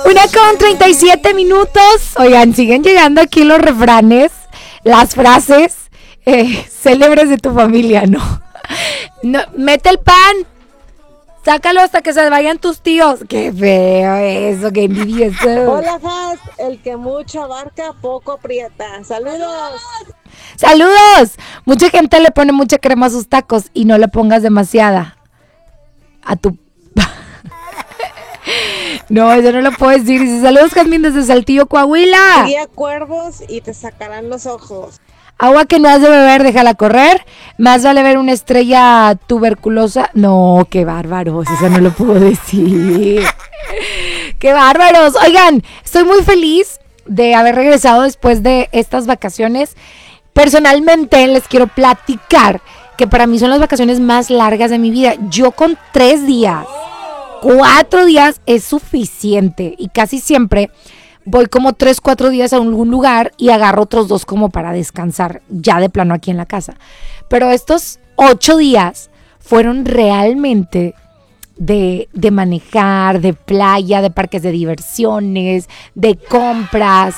1:37. Oigan, siguen llegando aquí los refranes, las frases célebres de tu familia, ¿no? No, mete el pan, sácalo hasta que se vayan tus tíos. Qué feo eso, qué envidioso. Hola, Has, el que mucho abarca, poco aprieta. Saludos. ¡Saludos! Mucha gente le pone mucha crema a sus tacos y no le pongas demasiada a tu... No, eso no lo puedo decir. Dice, saludos, Jazmín, desde Saltillo, Coahuila. Cría cuervos y te sacarán los ojos. Agua que no has de beber, déjala correr. Más vale ver una estrella tuberculosa. No, qué bárbaros, eso no lo puedo decir. ¡Qué bárbaros! Oigan, estoy muy feliz de haber regresado después de estas vacaciones. Personalmente les quiero platicar que para mí son las vacaciones más largas de mi vida. Yo con 3 días, 4 días es suficiente y casi siempre voy como 3, 4 días a algún lugar y agarro otros 2 como para descansar ya de plano aquí en la casa. Pero estos 8 días fueron realmente de manejar, de playa, de parques de diversiones, de compras.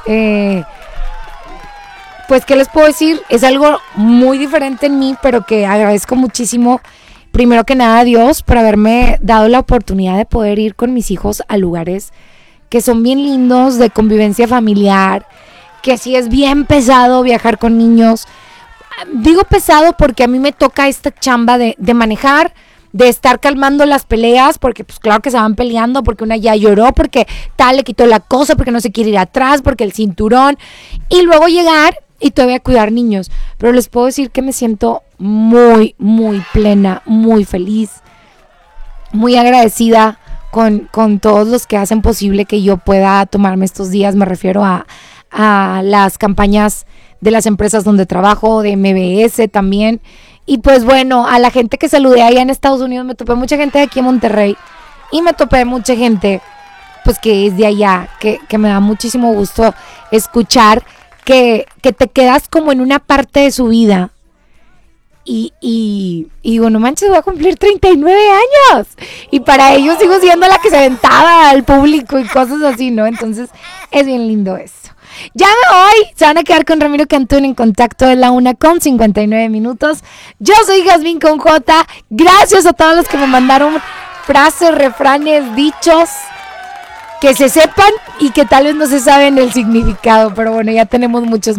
Pues, ¿qué les puedo decir? Es algo muy diferente en mí, pero que agradezco muchísimo, primero que nada, a Dios por haberme dado la oportunidad de poder ir con mis hijos a lugares que son bien lindos, de convivencia familiar, que sí es bien pesado viajar con niños. Digo pesado porque a mí me toca esta chamba de manejar, de estar calmando las peleas, porque pues claro que se van peleando, porque una ya lloró, porque tal le quitó la cosa, porque no se quiere ir atrás, porque el cinturón, y luego llegar y todavía cuidar niños. Pero les puedo decir que me siento muy, muy plena, muy feliz, muy agradecida con todos los que hacen posible que yo pueda tomarme estos días. Me refiero a las campañas de las empresas donde trabajo, de MBS también. Y pues bueno, a la gente que saludé allá en Estados Unidos, me topé mucha gente de aquí en Monterrey y me topé mucha gente pues que es de allá, que me da muchísimo gusto escuchar que te quedas como en una parte de su vida. Y digo, no manches, voy a cumplir 39 años. Y para ellos sigo siendo la que se aventaba al público y cosas así, ¿no? Entonces, es bien lindo eso. Ya me voy. Se van a quedar con Ramiro Cantún en Contacto de la 1:59. Yo soy Jazmín con J. Gracias a todos los que me mandaron frases, refranes, dichos que se sepan y que tal vez no se saben el significado. Pero bueno, ya tenemos muchos